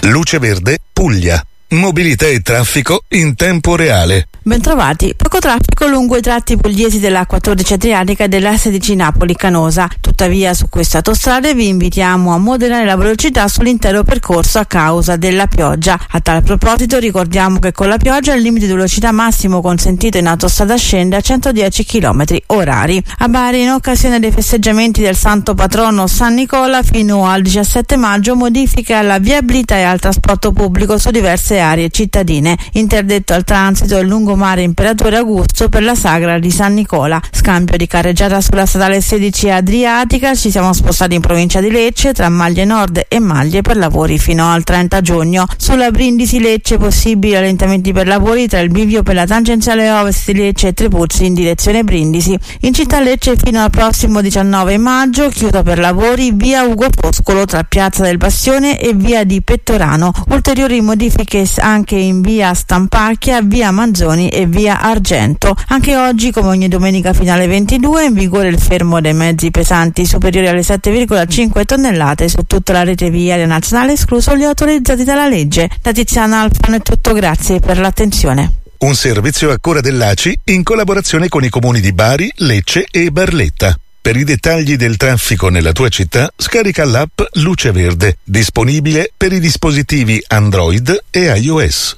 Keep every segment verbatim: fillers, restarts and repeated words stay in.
Luce Verde Puglia. Mobilità e traffico in tempo reale. Bentrovati. Poco traffico lungo i tratti pugliesi della quattordici Adriatica e della sedici Napoli-Canosa. Tuttavia su queste autostrade vi invitiamo a moderare la velocità sull'intero percorso a causa della pioggia. A tal proposito ricordiamo che con la pioggia il limite di velocità massimo consentito in autostrada scende a centodieci chilometri orari. A Bari, in occasione dei festeggiamenti del santo patrono San Nicola, fino al diciassette maggio modifiche alla viabilità e al trasporto pubblico su diverse aree cittadine. Interdetto al transito il lungomare Imperatore Augusto per la sagra di San Nicola. Scambio di carreggiata sulla statale sedici Adriatica. Ci siamo spostati in provincia di Lecce tra Maglie Nord e Maglie per lavori fino al trenta giugno. Sulla Brindisi Lecce possibili rallentamenti per lavori tra il bivio per la tangenziale ovest di Lecce e Trepuzzi in direzione Brindisi. In città Lecce fino al prossimo diciannove maggio chiusa per lavori via Ugo Foscolo tra Piazza del Bastione e via di Pettorano. Ulteriori modifiche anche in via Stampacchia, via Manzoni e via Argento. Anche oggi, come ogni domenica fino alle ventidue, è in vigore il fermo dei mezzi pesanti superiori alle sette virgola cinque tonnellate su tutta la rete viaria nazionale, escluso gli autorizzati dalla legge. Da Tiziana Alfano è tutto, grazie per l'attenzione. Un servizio a cura dell'A C I in collaborazione con i comuni di Bari, Lecce e Barletta. Per i dettagli del traffico nella tua città, scarica l'app Luce Verde, disponibile per i dispositivi Android e iOS.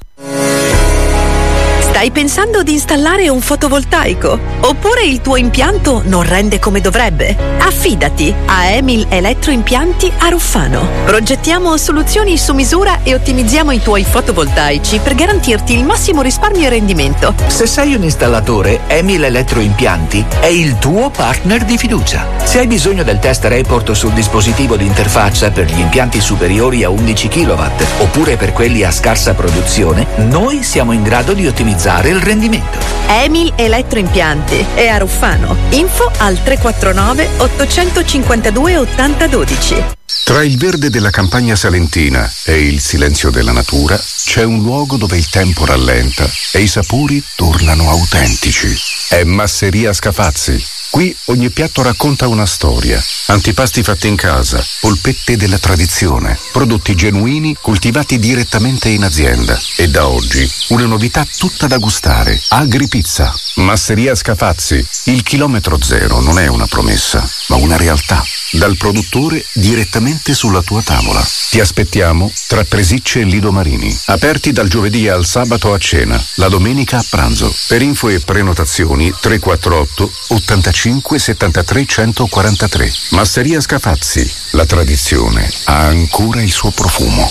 Stai pensando di installare un fotovoltaico? Oppure il tuo impianto non rende come dovrebbe? Affidati a Emil Elettroimpianti a Ruffano. Progettiamo soluzioni su misura e ottimizziamo i tuoi fotovoltaici per garantirti il massimo risparmio e rendimento. Se sei un installatore, Emil Elettroimpianti è il tuo partner di fiducia. Se hai bisogno del test report sul dispositivo di interfaccia per gli impianti superiori a undici chilowatt oppure per quelli a scarsa produzione, noi siamo in grado di ottimizzare il rendimento. Emil Elettroimpianti è a Ruffano. Info al tre quattro nove otto cinque due otto zero uno due. Tra il verde della campagna salentina e il silenzio della natura c'è un luogo dove il tempo rallenta e i sapori tornano autentici. È Masseria Scafazzi. Qui ogni piatto racconta una storia. Antipasti fatti in casa, polpette della tradizione, prodotti genuini coltivati direttamente in azienda. E da oggi una novità tutta da gustare: Agripizza. Masseria Scafazzi. Il chilometro zero non è una promessa, ma una realtà. Dal produttore direttamente sulla tua tavola. Ti aspettiamo tra Presicce e Lido Marini. Aperti dal giovedì al sabato a cena, la domenica a pranzo. Per info e prenotazioni tre quattro otto ottantacinque settantatré centoquarantatré. Masseria Scafazzi. La tradizione ha ancora il suo profumo.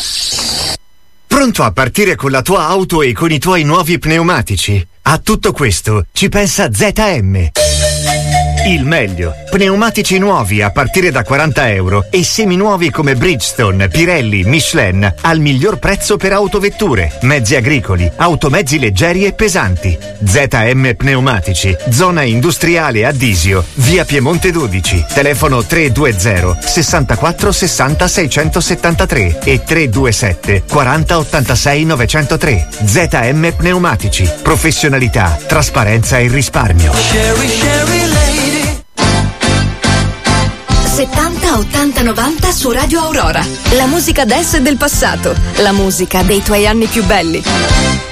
Pronto a partire con la tua auto e con i tuoi nuovi pneumatici? A tutto questo ci pensa Z M. Il meglio. Pneumatici nuovi a partire da quaranta euro e seminuovi come Bridgestone, Pirelli, Michelin al miglior prezzo per autovetture, mezzi agricoli, automezzi leggeri e pesanti. Z M Pneumatici, zona industriale Addisio, via Piemonte dodici, telefono tre due zero sessantaquattro sessanta seicentosettantatré e tre due sette quaranta ottantasei novecentotre. Z M Pneumatici, professionalità, trasparenza e risparmio. settanta, ottanta, novanta su Radio Aurora. La musica adesso e del passato. La musica dei tuoi anni più belli.